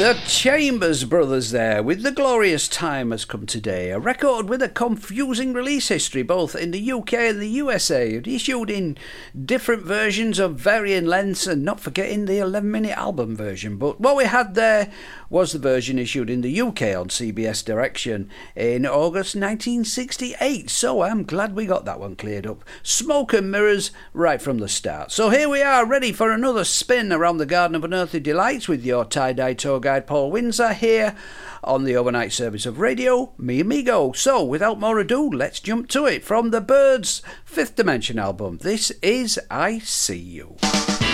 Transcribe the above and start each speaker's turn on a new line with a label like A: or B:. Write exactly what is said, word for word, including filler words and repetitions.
A: The Chambers Brothers there with The Glorious Time Has Come Today, a record with a confusing release history both in the U K and the U S A. It issued in different versions of varying lengths, and not forgetting the eleven minute album version. But what we had there was the version issued in the U K on C B S Direction in August nineteen sixty-eight, so I'm glad we got that one cleared up. Smoke and Mirrors right from the start. So here we are, ready for another spin around the Garden of Unearthly Delights with your tie-dye tour guide Paul Windsor here on the overnight service of Radio Mi Amigo. So without more ado, let's jump to it. From the Byrds' Fifth Dimension album, this is I See You.